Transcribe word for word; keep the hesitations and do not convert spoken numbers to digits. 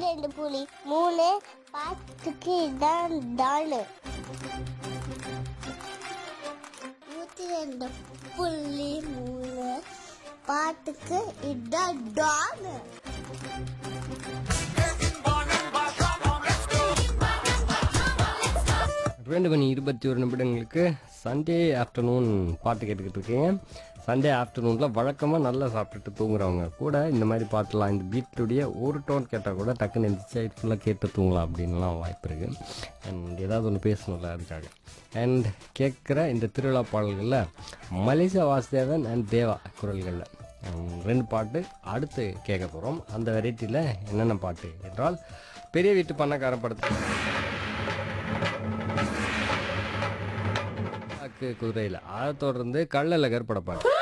ரெண்டு புலி மூணு பாட்டுக்கு இதான் டாலு. நூத்தி ரெண்டு புள்ளி மூணு பாட்டுக்கு இதான் டாலு. ரெண்டு மணி இருபத்தி ஒரு நிமிடங்களுக்கு சண்டே ஆஃப்டர்நூன் பாட்டு கேட்டுக்கிட்டு இருக்கீங்க. சண்டே ஆஃப்டர்நூனில் வழக்கமாக நல்லா சாப்பிட்டுட்டு தூங்குறவங்க கூட இந்த மாதிரி பாட்டுலாம், இந்த பீட்டுடைய ஒரு டோன் கேட்டால் கூட டக்குன்னு எந்திரிச்சு ஃபுல்லாக கேட்டு தூங்கலாம் அப்படின்லாம் வாய்ப்பு இருக்குது. அண்ட் ஏதாவது ஒன்று பேசணும்ல அதுக்காக. அண்ட் கேட்குற இந்த திருவிழா பாடல்களில் மலேசியா வாசுதேவன் அண்ட் தேவா குரல்களில் ரெண்டு பாட்டு அடுத்து கேட்க போகிறோம். அந்த வெரைட்டியில் என்னென்ன பாட்டு என்றால், பெரிய வீட்டு பண்ணக்கார படத்தில் குதிரையில் அதை தொடர்ந்து கள்ளழகர் படப்பாட்டு,